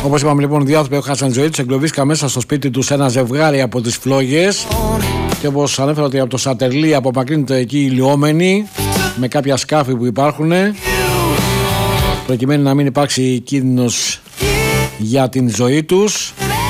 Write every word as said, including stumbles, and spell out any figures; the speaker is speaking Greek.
Όπως είπαμε λοιπόν, δύο άνθρωποι έχασαν τη ζωή τους, εγκλωβίστηκαν μέσα στο σπίτι τους ένα ζευγάρι από τις φλόγες. Και όπως ανέφερα ότι από το Σατερλί απομακρύνεται εκεί οι λιώμενοι με κάποια σκάφη που υπάρχουν, προκειμένου να μην υπάρξει κίνδυνος για την ζωή τους.